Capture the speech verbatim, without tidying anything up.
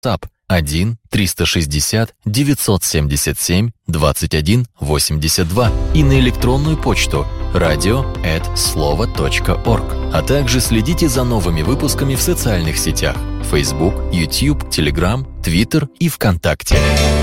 WhatsApp один триста шестьдесят девятьсот семьдесят семь двадцать один восемьдесят два и на электронную почту радио эт слово точка орг. А также следите за новыми выпусками в социальных сетях: Facebook, YouTube, Telegram, Twitter и ВКонтакте.